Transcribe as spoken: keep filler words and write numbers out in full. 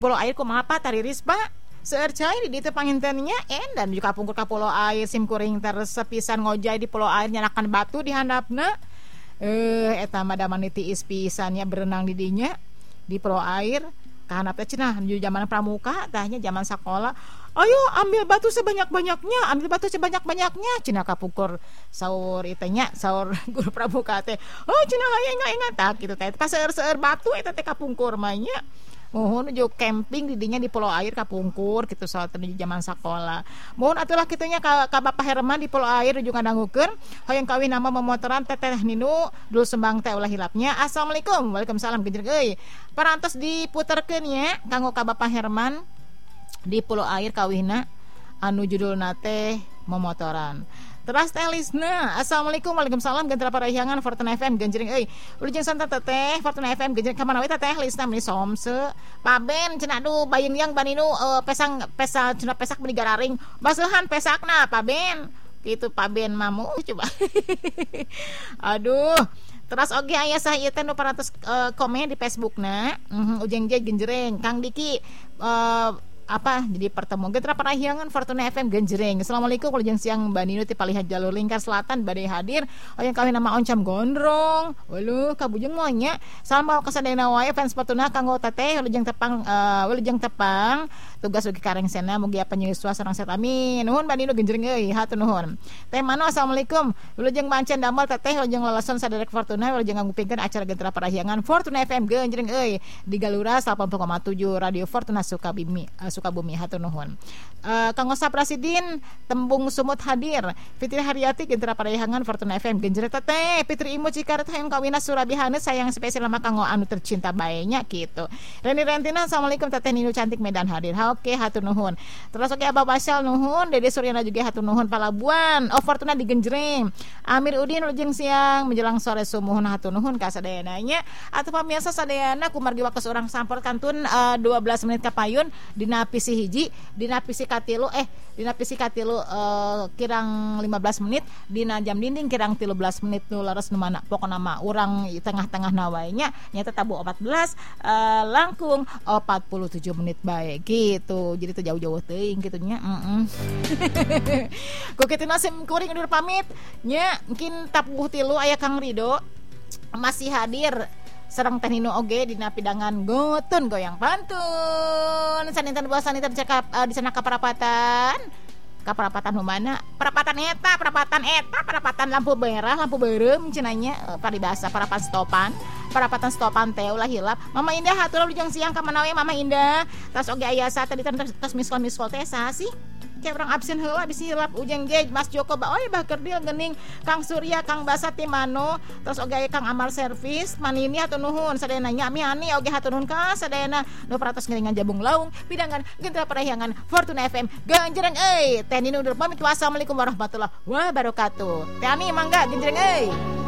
Pulau air kumaha Pak tariris Pak? Seueur cai di ditu pangintennya endan juga pungkur ka pulau air sim kuring tersepisan ngojay di pulau air nyalakan batu di handapna. Eh eta mah da maniti ispisannya berenang di dinya di pulau air. Ka handap teh cenah di zaman pramuka tahnya zaman sekolah. Ayo ambil batu sebanyak-banyaknya, ambil batu sebanyak-banyaknya cenah kapungkur saur itu nya saur guru pramuka teh. Oh cenah aya ingat-ingat tak gitu teh. Pas seueur-seueur batu eta teh kapungkur mah nya. Mohon ujuk camping didinya di pulau air kapungkur gitu soal di zaman sekolah. Mohon atulah kitunya ka, ka Bapak Herman di pulau air ujuk ngadangukeun hoyong kawin nama memotoran teteh Ninu dul sembang teh ulah hilapnya. Assalamualaikum. Waalaikumsalam genjreng euy. Parantos diputerkeun nya kanggo ka Bapak Herman di pulau air kawihna anu judulna teh memotoran. Teras teh Lisna. Assalamualaikum. Waalaikumsalam. Gentra parahiangan Fortuna F M genjring euy. Ulujeng santan teteh Fortuna F M genjring ka mana we teteh Lisna meni somse. Paben cenah duh bayin yang baninu uh, pesang pesa cenah pesak meni gararing. Basuhan pesakna Paben. Kitu Paben mamu coba. Aduh. Teras oge aya saha ieu teh nu parantos uh, komen di Facebookna. Uh, ujeng jej genjreng Kang Diki uh, apa jadi pertemuan Gentra Parahiangan Fortuna F M genjreng. Assalamualaikum kalau siang Mbak Ninu ti palihat jalur lingkar selatan badai hadir yang kawin nama oncam gondrong. Waluh kabujeng monya salam bawa kasadayana wae fans Fortuna kanggo teteh wilujeng tepang uh, wilujeng tepang tugas ugi karengsena mugi apa nyusua sareng set amin. Nuhun Mbak Ninu genjreng euy hatur nuhun. Teh mano assalamualaikum wilujeng mancen damel teteh wilujeng lalason saderek Fortuna wilujeng ngupingkeun acara Gentra Parahiangan Fortuna F M genjreng euy di Galura delapan puluh koma tujuh Radio Fortuna Sukabumi uh, Sukabumi hatur nuhun. Uh, Kang Osa Prasidin tembung sumut hadir. Fitri Haryati Gentra Parahiangan Fortuna F M genjreng teteh. Fitri Imu Cikaret hayang kawina Surabihaneut sayang spesial mah kanggo anu tercinta bae nya kitu. Reni Rentina assalamualaikum teteh Ninu cantik Medan hadir. Ha oke hatur nuhun. Terus oke Abah Basyal nuhun. Dede Suryana juga hatur nuhun Palabuan. Oh Fortuna di genjreng. Amir Udin ulujeng siang menjelang sore sumuhun hatur nuhun ka sadayana nya. Atuh pamirsa sadayana kumargi waktu seorang sampur kantun uh, dua belas menit kapayun dina pisi hiji dina pisi katilu eh dina pisi katilu uh, kirang lima belas menit dina jam dinding kirang tilu belas menit nu leres nu mana pokona mah urang tengah-tengah nawainya nyata tabu empat belas uh, langkung empat puluh tujuh menit bae gitu jadi teu jauh-jauh teuing kitu nya heeh ku kitu nasim kuring undur pamit nya mungkin tapuh tilu aya Kang Rido masih hadir sareng teh Ninu oge dina pidangan gotun goyang pantun saninten buah saninten cekap uh, di sana ka Parapatan ka Parapatan nu mana Parapatan eta Parapatan eta Parapatan lampu merah lampu beureum cenanya uh, paribasa Parapatan stopan Parapatan stopan teh ulah hilap Mama Indah hatur lujeng siang ka mana we Mama Indah tas oge aya saha tadi tos miskol miskol teh saha sih kayak orang absen heula bisi hilap ujeng jej Mas Joko ba oi bah kerdil geuning Kang Surya Kang Basa Timano terus oge Kang Amal Service manini hatur nuhun sadayana nya ami oge hatur nuhun ka sadayana nu paratos ngiringan jabung laung pidangan Gentra Parahiangan Fortuna F M genjreng euy teh Ninu undur pamit wassalamualaikum warahmatullahi wabarakatuh teh ani mangga genjreng euy.